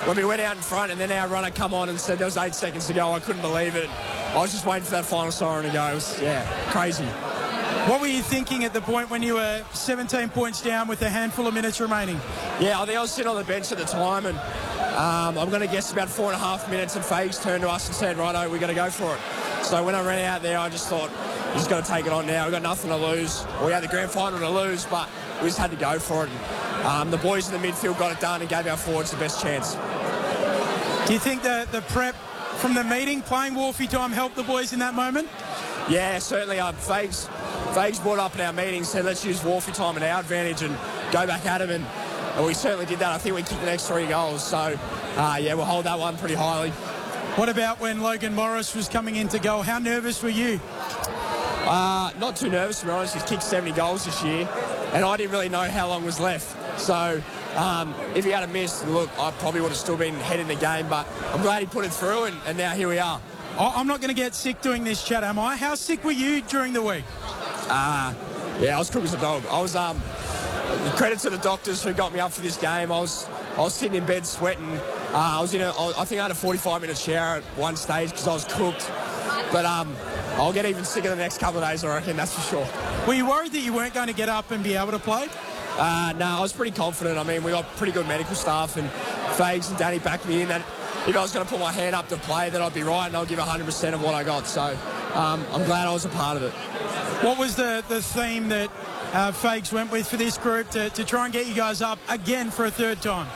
when we went out in front and then our runner come on and said there was 8 seconds to go, I couldn't believe it. I was just waiting for that final siren to go. It was, crazy. What were you thinking at the point when you were 17 points down with a handful of minutes remaining? Yeah, I think I was sitting on the bench at the time, and I'm going to guess about 4.5 minutes, and Fags turned to us and said, righto, we're going to go for it. So when I ran out there, I just thought, we just got to take it on now. We've got nothing to lose. We had the grand final to lose, but we just had to go for it. And, the boys in the midfield got it done and gave our forwards the best chance. Do you think the prep from the meeting, playing Wharfie time, helped the boys in that moment? Yeah, certainly. Fags brought up in our meeting, said let's use Wharfie time in our advantage and go back at him, and we certainly did that. I think we kicked the next 3 goals, so we'll hold that one pretty highly. What about when Logan Morris was coming in to goal? How nervous were you? Not too nervous, to be honest. He's kicked 70 goals this year, and I didn't really know how long was left. So if he had missed, look, I probably would have still been head in the game, but I'm glad he put it through, and now here we are. I'm not going to get sick doing this chat, am I? How sick were you during the week? I was cook as a dog. I was credit to the doctors who got me up for this game. I was sitting in bed sweating. I think I had a 45-minute shower at one stage because I was cooked. But I'll get even sicker the next couple of days, I reckon, that's for sure. Were you worried that you weren't going to get up and be able to play? No, I was pretty confident. I mean, we got pretty good medical staff, and Fags and Danny backed me in that if I was going to put my hand up to play, that I'd be right and I'll give 100% of what I got. So I'm glad I was a part of it. What was the theme that Fags went with for this group to try and get you guys up again for a third time?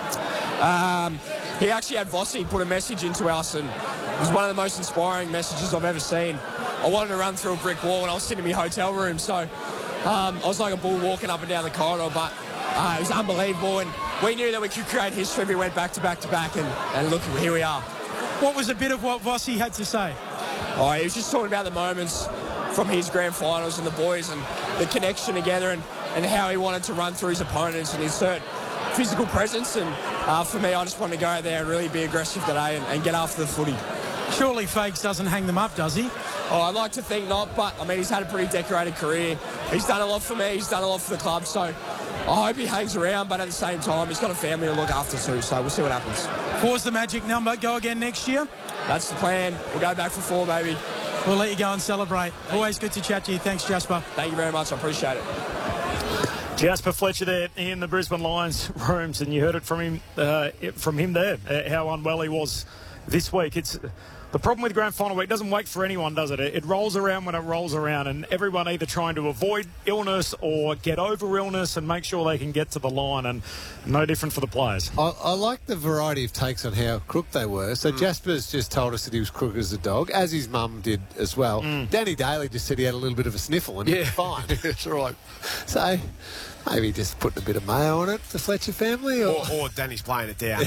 He actually had Vossi put a message into us, and it was one of the most inspiring messages I've ever seen. I wanted to run through a brick wall, and I was sitting in my hotel room, so I was like a bull walking up and down the corridor, but it was unbelievable, and we knew that we could create history if we went back to back to back, and look, here we are. What was a bit of what Vossi had to say? He was just talking about the moments from his grand finals and the boys and the connection together, and how he wanted to run through his opponents and insert physical presence, and for me, I just wanted to go out there and really be aggressive today and get after the footy. Surely Fags doesn't hang them up, does he? I'd like to think not, but I mean, he's had a pretty decorated career. He's done a lot for me, he's done a lot for the club, so I hope he hangs around, but at the same time, he's got a family to look after too, so we'll see what happens. 4's the magic number. Go again next year? That's the plan. We'll go back for 4, baby. We'll let you go and celebrate. Always good to chat to you. Thanks, Jasper. Thank you very much. I appreciate it. Jasper Fletcher there in the Brisbane Lions rooms, and you heard it from him there, how unwell he was this week. It's the problem with grand final week. It doesn't wait for anyone, does it? It rolls around when it rolls around, and everyone either trying to avoid illness or get over illness and make sure they can get to the line, and no different for the players. I like the variety of takes on how crook they were. So Jasper's just told us that he was crook as a dog, as his mum did as well. Danny Daly just said he had a little bit of a sniffle and he was fine. That's right. So maybe just putting a bit of mayo on it, the Fletcher family. Or Danny's playing it down.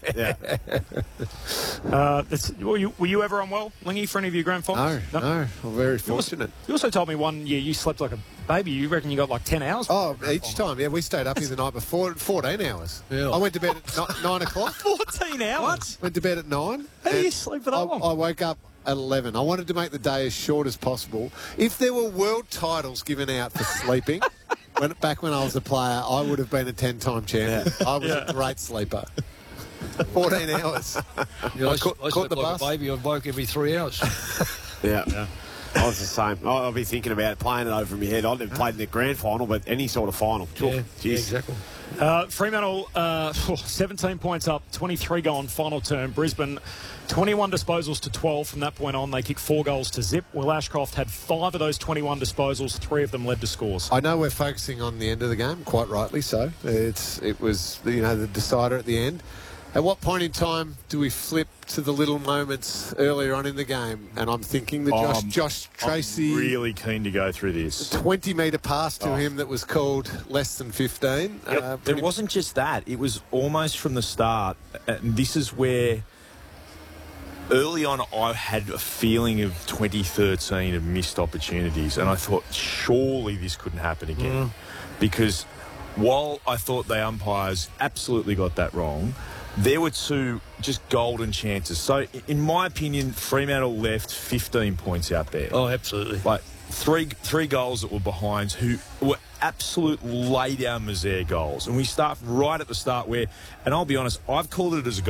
Were you ever unwell, Lingy, for any of your grand finals? No. I'm very fortunate. You also told me one year you slept like a baby. You reckon you got like 10 hours? Oh, each time. Yeah, we stayed up here the night before, 14 hours. Yeah. I went to bed at 9 o'clock. 14 hours? What? Went to bed at 9. How do you sleep for that long? I woke up at 11. I wanted to make the day as short as possible. If there were world titles given out for sleeping, back when I was a player, I would have been a 10-time champion. Yeah. I was a great sleeper. 14 hours. Yeah, I slept like a baby. I woke every 3 hours. Yeah. I was the same. I'll be thinking about playing it over in my head. I've never played in the grand final, but any sort of final. Yeah, exactly. Fremantle, 17 points up, 23 gone, final term. Brisbane, 21 disposals to 12 from that point on. They kicked 4 goals to zip. Will Ashcroft had 5 of those 21 disposals, 3 of them led to scores. I know we're focusing on the end of the game, quite rightly so. It was the decider at the end. At what point in time do we flip to the little moments earlier on in the game? And I'm thinking the Josh Tracy... I'm really keen to go through this. 20-metre pass to him that was called less than 15. Yep. It wasn't just that. It was almost from the start. And this is where... Early on, I had a feeling of 2013 of missed opportunities. And I thought, surely this couldn't happen again. Because while I thought the umpires absolutely got that wrong... There were 2 just golden chances. So, in my opinion, Fremantle left 15 points out there. Oh, absolutely. Like, three goals that were behinds who were absolute lay-down misère goals. And we start right at the start where, and I'll be honest, I've called it as a goal.